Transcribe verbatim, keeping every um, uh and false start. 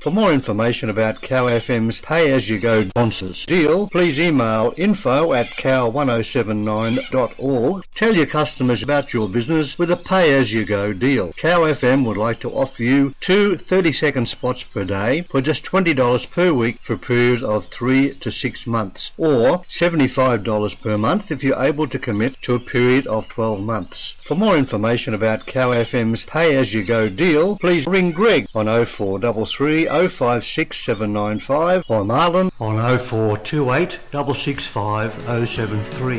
For more information about Cow F M's pay-as-you-go sponsors deal, please email info at cow one oh seven nine dot org. Tell your customers about your business with a pay-as-you-go deal. Cow F M would like to offer you two thirty-second spots per day for just twenty dollars per week for a period of three to six months, or seventy-five dollars per month if you're able to commit to a period of twelve months. For more information about Cow F M's pay-as-you-go deal, please ring Greg on oh four three three, oh five six, seven nine five or Marlon on oh four two eight, six six five, oh seven three.